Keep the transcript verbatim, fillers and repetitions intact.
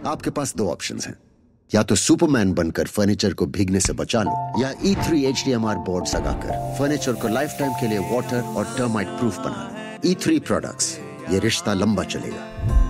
आपके पास दो ऑप्शंस हैं, या तो सुपरमैन बनकर फर्नीचर को भीगने से बचा लो, या ई three H D M R board लगाकर फर्नीचर को लाइफ टाइम के लिए वाटर और टर्माइट प्रूफ बना लो। ई थ्री प्रोडक्ट्स, ये रिश्ता लंबा चलेगा।